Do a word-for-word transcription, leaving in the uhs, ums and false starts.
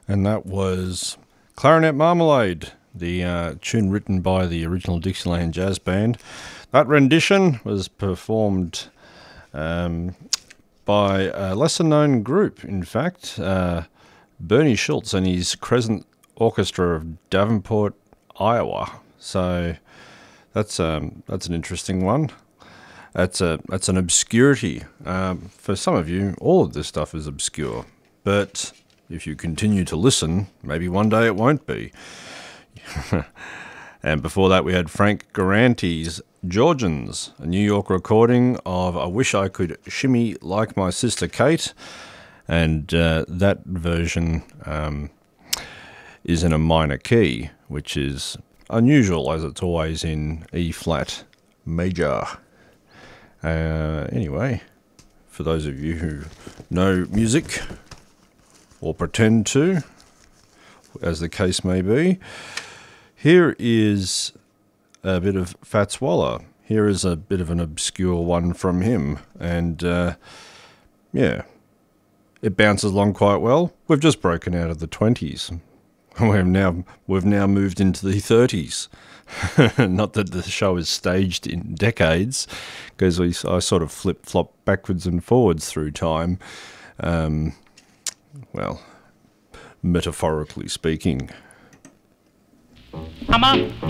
And that was Clarinet Marmalade, the uh, tune written by the original Dixieland Jazz Band. That rendition was performed um, by a lesser-known group, in fact, uh, Bernie Schultz and his Crescent Orchestra of Davenport, Iowa. So that's um, that's an interesting one. That's a that's an obscurity. Um, for some of you, all of this stuff is obscure, but if you continue to listen, maybe one day it won't be. And before that, we had Frank Garanti's Georgians, a New York recording of I Wish I Could Shimmy Like My Sister Kate. And uh, that version um, is in a minor key, which is unusual as it's always in E-flat major. Uh, anyway, for those of you who know music, or pretend to, as the case may be, here is a bit of Fats Waller. Here is a bit of an obscure one from him, and uh, yeah, it bounces along quite well. We've just broken out of the twenties. We've now we've now moved into the thirties. Not that the show is staged in decades, because we I sort of flip flop backwards and forwards through time. Um, well, metaphorically speaking. Come on.